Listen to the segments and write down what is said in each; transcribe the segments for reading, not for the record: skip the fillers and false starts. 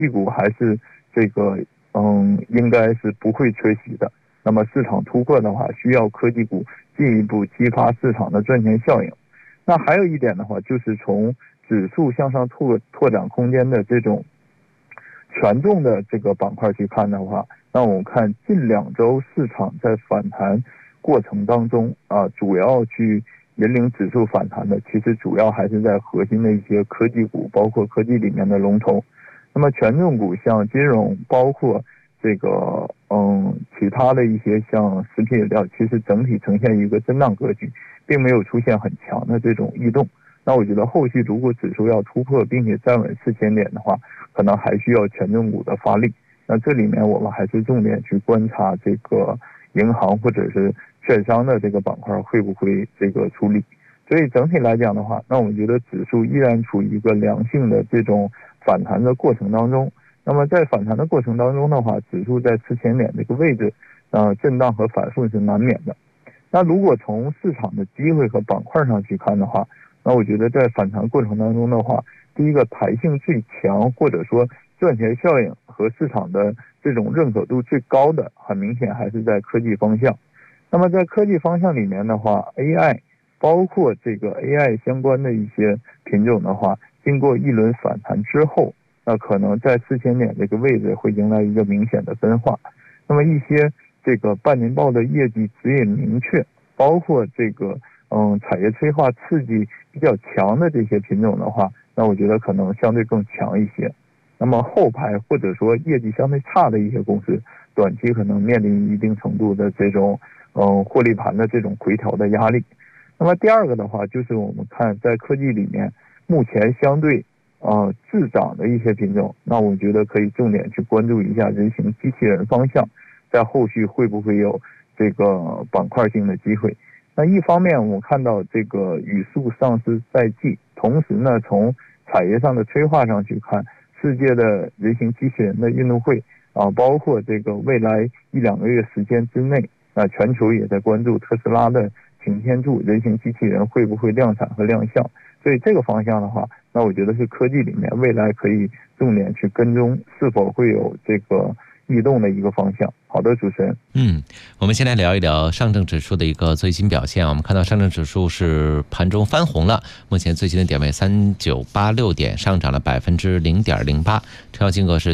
技股还是这个应该是不会缺席的。那么市场突破的话，需要科技股进一步激发市场的赚钱效应。那还有一点的话，就是从指数向上拓展空间的这种权重的这个板块去看的话，那我们看近2周市场在反弹过程当中主要去引领指数反弹的，其实主要还是在核心的一些科技股，包括科技里面的龙头。那么权重股像金融，包括这个其他的一些像食品饮料，其实整体呈现一个震荡格局，并没有出现很强的这种异动。那我觉得后续如果指数要突破并且站稳4000点的话，可能还需要权重股的发力。那这里面我们还是重点去观察这个银行或者是券商的这个板块会不会这个出力。所以整体来讲的话，那我觉得指数依然处于一个良性的这种反弹的过程当中。那么在反弹的过程当中的话，指数在4000点这个位置震荡和反复是难免的。那如果从市场的机会和板块上去看的话，那我觉得在反弹过程当中的话，第一个弹性最强，或者说赚钱效应和市场的这种认可度最高的，很明显还是在科技方向。那么在科技方向里面的话， AI 包括这个 AI 相关的一些品种的话，经过一轮反弹之后，那可能在4000点这个位置会迎来一个明显的分化。那么一些这个半年报的业绩指引明确，包括这个产业催化刺激比较强的这些品种的话，那我觉得可能相对更强一些。那么后排或者说业绩相对差的一些公司，短期可能面临一定程度的这种获利盘的这种回调的压力。那么第二个的话，就是我们看在科技里面目前相对滞涨的一些品种，那我觉得可以重点去关注一下人形机器人方向，在后续会不会有这个板块性的机会。那一方面我看到这个语速上市赛季，同时呢从产业上的催化上去看，世界的人形机器人的运动会包括这个未来1-2个月时间之内，那全球也在关注特斯拉的擎天柱人形机器人会不会量产和亮相。所以这个方向的话，那我觉得是科技里面未来可以重点去跟踪是否会有这个异动的一个方向。好的，主持人。 我们先来聊一聊上证指数的一个最新表现。我们看到上证指数是盘中翻红了，目前最新的点位3986点，上涨了0.08%，成交金额是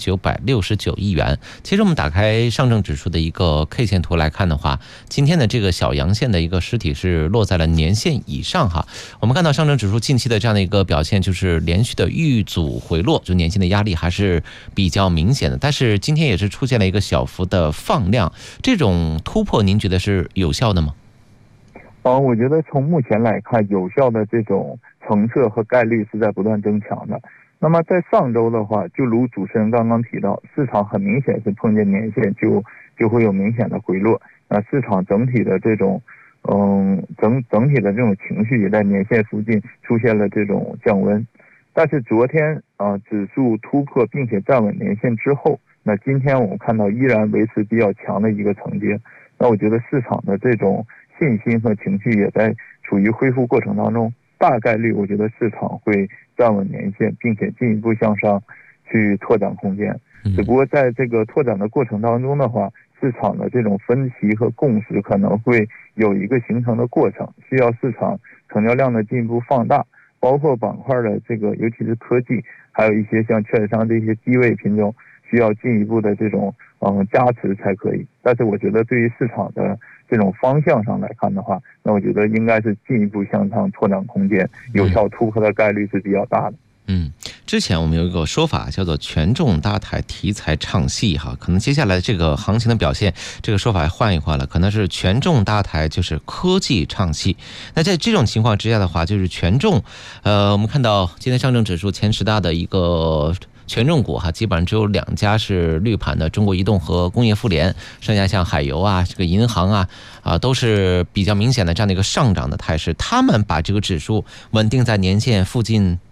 9969亿元。其实我们打开上证指数的一个 K 线图来看的话，今天的这个小阳线的一个实体是落在了年线以上哈。我们看到上证指数近期的这样的一个表现，就是连续的遇阻回落，就年线的压力还是比较明显的，但是今天也是出现了一个小幅的放量，这种突破您觉得是有效的吗？ 我觉得从目前来看，有效的这种层次和概率是在不断增强的。那么在上周的话，就如主持人刚刚提到，市场很明显是碰见年线就会有明显的回落，市场整体的这种整体的这种情绪也在年线附近出现了这种降温。但是昨天指数突破并且站稳年线之后，那今天我们看到依然维持比较强的一个承接。那我觉得市场的这种信心和情绪也在处于恢复过程当中，大概率我觉得市场会站稳年线，并且进一步向上去拓展空间。只不过在这个拓展的过程当中的话，市场的这种分歧和共识可能会有一个形成的过程，需要市场成交量的进一步放大，包括板块的这个尤其是科技，还有一些像券商这些低位品种需要进一步的这种加持才可以。但是我觉得对于市场的这种方向上来看的话，那我觉得应该是进一步向上拓展空间，有效突破的概率是比较大的。 之前我们有一个说法叫做权重搭台题材唱戏哈，可能接下来这个行情的表现，这个说法换一换了，可能是权重搭台就是科技唱戏。那在这种情况之下的话，就是权重我们看到今天上证指数前10大的一个权重股哈，基本上只有2家是绿盘的，中国移动和工业富联，剩下像海油这个银行都是比较明显的这样的一个上涨的态势。他们把这个指数稳定在年线附近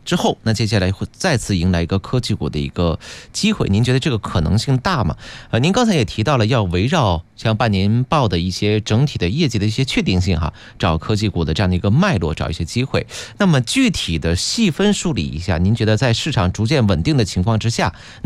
之后，那接下来会再次迎来一个科技股的一个机会，您觉得这个可能性大吗？您刚才也提到了要围绕像半年报的一些整体的业绩的一些确定性找科技股的这样的一个脉络，找一些机会。那么具体的细分梳理一下，您觉得在市场逐渐稳定的情况之下，